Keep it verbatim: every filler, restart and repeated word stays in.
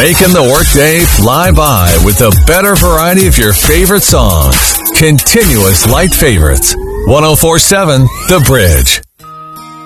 Making the workday fly by with a better variety of your favorite songs. Continuous light favorites. one oh four point seven The Bridge.